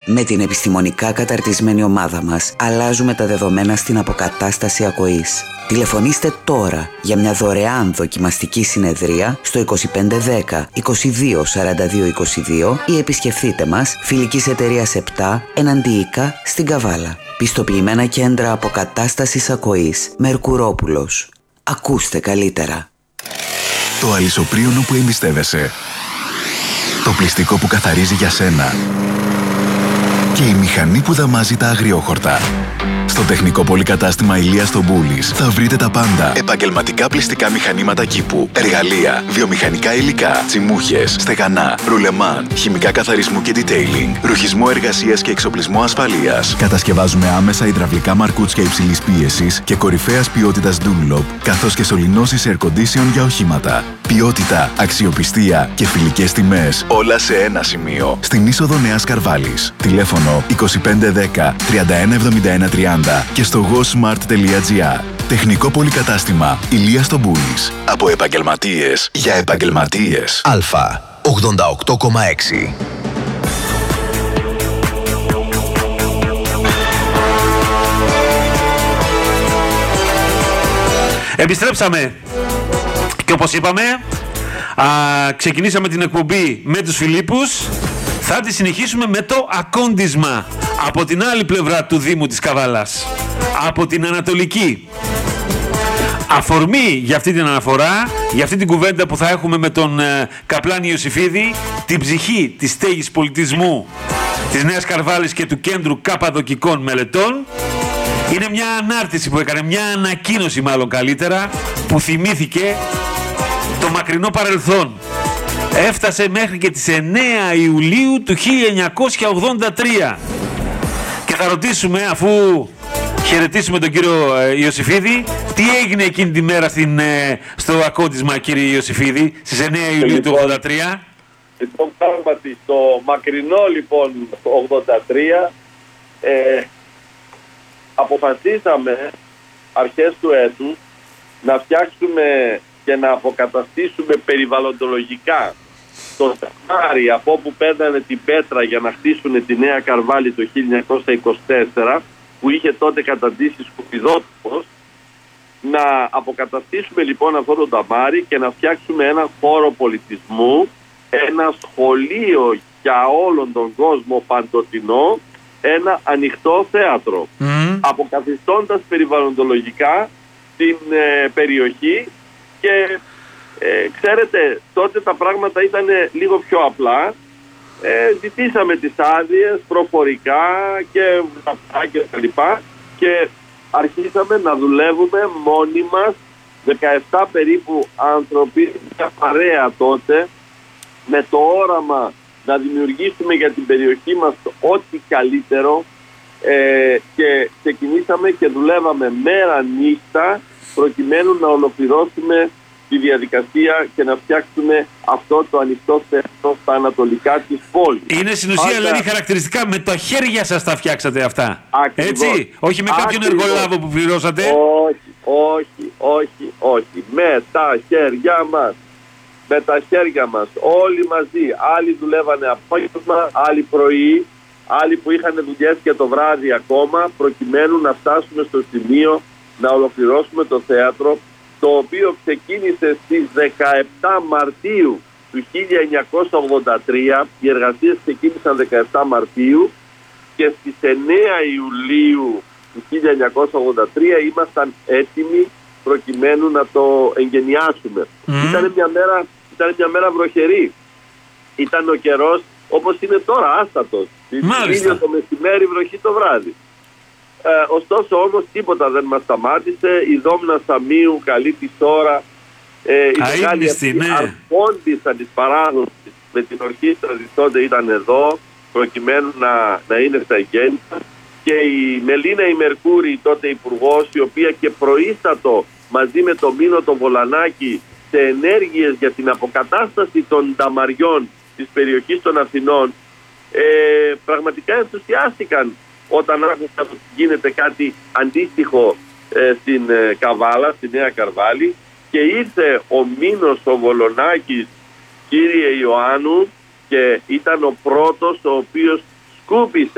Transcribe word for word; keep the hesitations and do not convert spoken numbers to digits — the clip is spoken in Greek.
Με την επιστημονικά καταρτισμένη ομάδα μας αλλάζουμε τα δεδομένα στην αποκατάσταση ακοής. Τηλεφωνήστε τώρα για μια δωρεάν δοκιμαστική συνεδρία στο είκοσι πέντε δέκα είκοσι δύο σαράντα δύο είκοσι δύο ή επισκεφθείτε μας Φιλικής Εταιρείας επτά Εναντίικα στην Καβάλα. Πιστοποιημένα κέντρα αποκατάστασης ακοής. Μερκουρόπουλος. Ακούστε καλύτερα. Το αλυσοπρίωνο που εμπιστεύεσαι. Το πλυστικό που καθαρίζει για σένα. Και η μηχανή που δαμάζει τα αγριόχορτα. Στο τεχνικό πολυκατάστημα Ηλίας στο Μπούλης θα βρείτε τα πάντα. Επαγγελματικά πλυστικά μηχανήματα κήπου, εργαλεία, βιομηχανικά υλικά, τσιμούχες, στεγανά, ρουλεμάν, χημικά καθαρισμού και detailing, ρουχισμό εργασίας και εξοπλισμό ασφαλείας. Κατασκευάζουμε άμεσα υδραυλικά μαρκούτσια υψηλής πίεσης και κορυφαίας ποιότητας Dunlop, καθώς και σωληνώσεις air condition για οχήματα. Ποιότητα, αξιοπιστία και φιλικές τιμές, όλα σε ένα σημείο. Στην είσοδο Νέας Καρβάλης. Τηλέφωνο είκοσι πέντε δέκα τριάντα ένα εβδομήντα ένα τριάντα και στο gosmart τελεία gr. Τεχνικό πολυκατάστημα Ηλίας στο Μπούλης. Από επαγγελματίες για επαγγελματίες. Αλφα ογδόντα οκτώ κόμμα έξι. Επιστρέψαμε και όπως είπαμε α, ξεκινήσαμε την εκπομπή με τους Φιλίππους. Θα τη συνεχίσουμε με το ακόντισμα από την άλλη πλευρά του Δήμου της Καβάλας, από την Ανατολική. Αφορμή για αυτή την αναφορά, για αυτή την κουβέντα που θα έχουμε με τον ε, Καπλάνη Ιωσηφίδη, την ψυχή της στέγης πολιτισμού της Νέας Καρβάλης και του Κέντρου Καπαδοκικών Μελετών. Είναι μια ανάρτηση που έκανε, μια ανακοίνωση μάλλον καλύτερα, που θυμήθηκε το μακρινό παρελθόν. Έφτασε μέχρι και τις εννέα Ιουλίου του χίλια εννιακόσια ογδόντα τρία. Και θα ρωτήσουμε, αφού χαιρετήσουμε τον κύριο ε, Ιωσηφίδη, τι έγινε εκείνη τη μέρα στην, ε, στο ακόντισμα, κύριε Ιωσηφίδη, στις εννέα Ιουλίου λοιπόν, του ογδόντα τρία. Λοιπόν, πράγματι, στο μακρινό λοιπόν το ογδόντα τρία ε, αποφασίσαμε αρχές του έτους να φτιάξουμε και να αποκαταστήσουμε περιβαλλοντολογικά το ταμάρι από όπου παίρνανε την πέτρα για να χτίσουν τη Νέα Καρβάλη το χίλια εννιακόσια είκοσι τέσσερα, που είχε τότε καταντήσει σκουπιδότυπος. Να αποκαταστήσουμε λοιπόν αυτό το ταμάρι και να φτιάξουμε ένα χώρο πολιτισμού, ένα σχολείο για όλον τον κόσμο παντοτινό, ένα ανοιχτό θέατρο, mm. αποκαθιστώντας περιβαλλοντολογικά την ε, περιοχή. Και ε, ξέρετε, τότε τα πράγματα ήταν λίγο πιο απλά. Ε, ζητήσαμε τις άδειες προφορικά και αυτά και τα λοιπά και αρχίσαμε να δουλεύουμε μόνοι μας, δεκαεπτά περίπου άνθρωποι, μια παρέα τότε, με το όραμα να δημιουργήσουμε για την περιοχή μας ό,τι καλύτερο, ε, και ξεκινήσαμε και δουλεύαμε μέρα νύχτα προκειμένου να ολοκληρώσουμε τη διαδικασία και να φτιάξουμε αυτό το ανοιχτό θέατρο στα ανατολικά της πόλης. Είναι στην ουσία Πάντα... δηλαδή χαρακτηριστικά με τα χέρια σας τα φτιάξατε αυτά. Ακριβώς. Έτσι, όχι με κάποιον Ακριβώς. εργολάβο που πληρώσατε. Όχι, όχι, όχι, όχι. Με τα χέρια μας. Με τα χέρια μας. Όλοι μαζί. Άλλοι δουλεύανε απόγευμα, άλλοι πρωί, άλλοι που είχαν δουλειές και το βράδυ ακόμα, προκειμένου να φτάσουμε στο σημείο να ολοκληρώσουμε το θέατρο, το οποίο ξεκίνησε στις δεκαεπτά Μαρτίου του χίλια εννιακόσια ογδόντα τρία, οι εργασίες ξεκίνησαν δεκαεπτά Μαρτίου και στις εννέα Ιουλίου του χίλια εννιακόσια ογδόντα τρία ήμασταν έτοιμοι προκειμένου να το εγκαινιάσουμε. Mm. Ήταν μια μέρα, ήταν μια μέρα βροχερή. Ήταν ο καιρός όπως είναι τώρα, άστατος. Ήλιο το μεσημέρι, βροχή το βράδυ. Ε, ωστόσο όμως τίποτα δεν μας σταμάτησε. Η Δόμνα Σαμίου καλή της ώρα, ε, οι μεγάλοι ναι. αρχόντισαν της παράδοσης με την ορχήστρα της τότε ήταν εδώ προκειμένου να, να είναι στα εγγένεια, και η Μελίνα η Μερκούρη, τότε υπουργός, η οποία και προείστατο μαζί με το Μίνο το Βολανάκη σε ενέργειες για την αποκατάσταση των ταμαριών της περιοχής των Αθηνών, ε, πραγματικά ενθουσιάστηκαν όταν άκουσαν ότι γίνεται κάτι αντίστοιχο ε, στην ε, Καβάλα, στη Νέα Καρβάλη, και ήρθε ο Μίνος ο Βολονάκης, κύριε Ιωάννου, και ήταν ο πρώτος ο οποίος σκούπισε